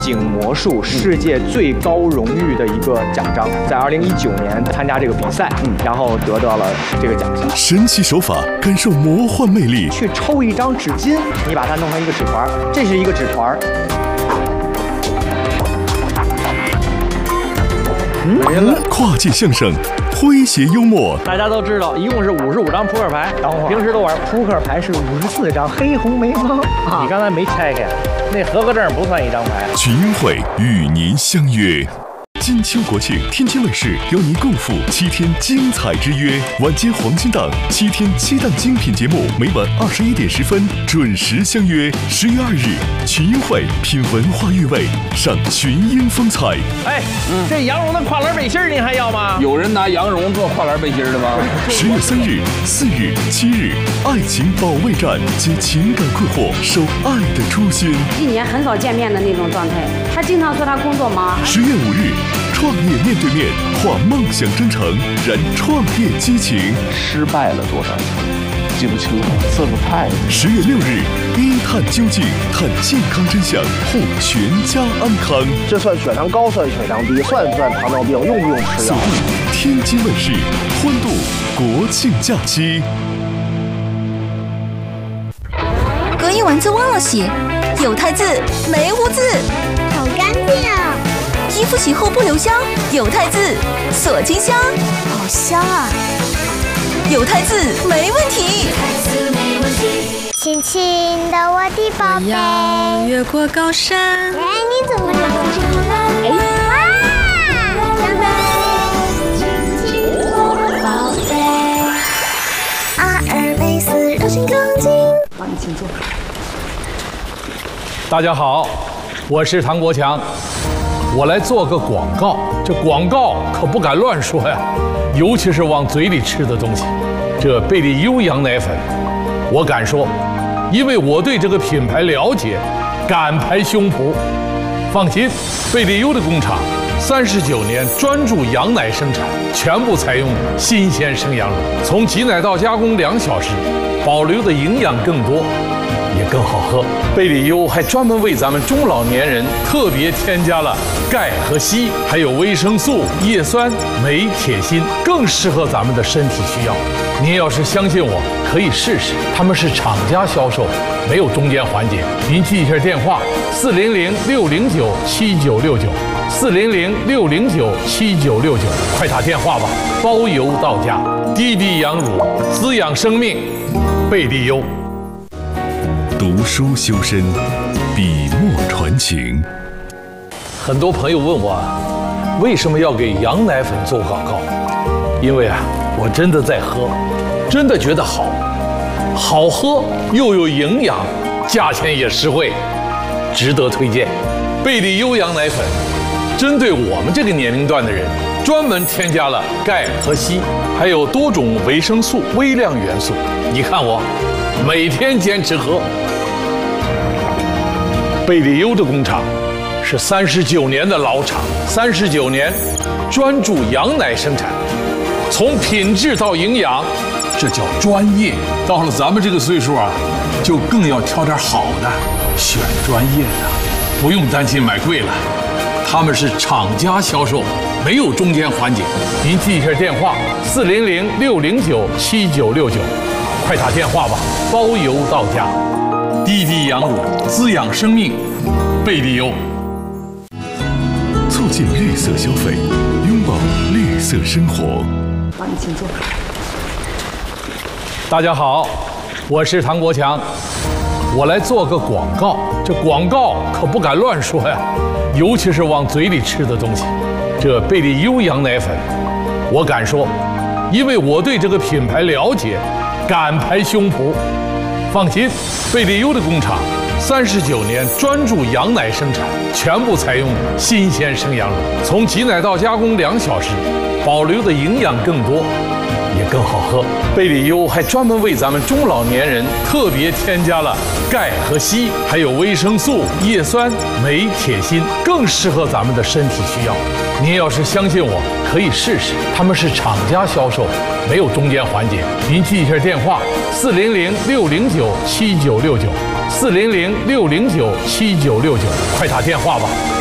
景魔术世界最高荣誉的一个奖章，在2019年参加这个比赛，然后得到了这个奖项。 神奇手法，感受魔幻魅力。 去抽一张纸巾，你把它弄成一个纸团，这是一个纸团。 没了。跨界相声，诙谐幽默。 大家都知道，一共是55张扑克牌。 等会儿， 平时都玩扑克牌是54张，黑红梅方。 你刚才没拆开，那合格证不算一张牌。 群英会与您相约。金秋国庆，天津卫视邀您共赴7天精彩之约。晚间黄金档7天7档精品节目，每晚21点10分准时相约。10月2日，群英会品文化韵味，赏群英风采。 哎，这羊绒的跨栏背心您还要吗？ 有人拿羊绒做跨栏背心的吗 ？10月3日、4日、7日，爱情保卫战，解情感困惑，守爱的初心。 1年很少见面的那种状态，他经常说他工作忙。 10月5日。创业面对面，化梦想真诚，燃创业激情。 失败了多少次，记不清了，次数太多。 10月6日，一探究竟，探健康真相，护全家安康。 这算血糖高，算血糖低，算不算糖尿病？用不用吃药？ 天津卫视欢度国庆假期。 隔一晚自忘了洗，有汰渍没污渍， 好干净啊！ 衣服洗后不留香，有汰渍锁金香， 好香啊！ 有汰渍没问题。 轻轻的我的宝贝， 我要越过高山。 哎，你怎么这么哎哇！轻轻的宝贝，阿尔卑斯柔情钢筋。 帮你请坐。 大家好，我是唐国强。我来做个广告，这广告可不敢乱说呀，尤其是往嘴里吃的东西。这贝利优羊奶粉，我敢说，因为我对这个品牌了解，敢拍胸脯。放心，贝利优的工厂39年专注羊奶生产，全部采用新鲜生羊乳，从挤奶到加工2小时，保留的营养更多。也更好喝。贝利优还专门为咱们中老年人特别添加了钙和硒，还有维生素、叶酸、镁、铁、锌，更适合咱们的身体需要。您要是相信我，可以试试。他们是厂家销售，没有中间环节。您记一下电话：400-609-7969，400-609-7969，快打电话吧，包邮到家。滴滴羊乳，滋养生命，贝利优。 读书修身，笔墨传情。 很多朋友问我，为什么要给羊奶粉做广告？因为我真的在喝，真的觉得好，好喝又有营养，价钱也实惠，值得推荐。贝利优羊奶粉，针对我们这个年龄段的人，专门添加了钙和硒，还有多种维生素、微量元素。你看我，每天坚持喝。贝利优的工厂是39年的老厂，39年专注羊奶生产，从品质到营养，这叫专业。到了咱们这个岁数就更要挑点好的，选专业的，不用担心买贵了。他们是厂家销售，没有中间环节。您记一下电话：400-609-7969，快打电话吧，包邮到家。滴滴羊乳，滋养生命，贝利优。 促进绿色消费，拥抱绿色生活。 帮你请坐。 大家好，我是唐国强。我来做个广告，这广告可不敢乱说呀，尤其是往嘴里吃的东西。这贝利优羊奶粉，我敢说，因为我对这个品牌了解，敢拍胸脯。放心，贝利优的工厂39年专注羊奶生产，全部采用新鲜生羊乳，从挤奶到加工2小时，保留的营养更多， 也更好喝。贝里优还专门为咱们中老年人特别添加了钙和硒，还有维生素、叶酸、镁、铁、锌，更适合咱们的身体需要。您要是相信我，可以试试。他们是厂家销售，没有中间环节。您记一下电话：400-609-7969，400-609-7969，快打电话吧。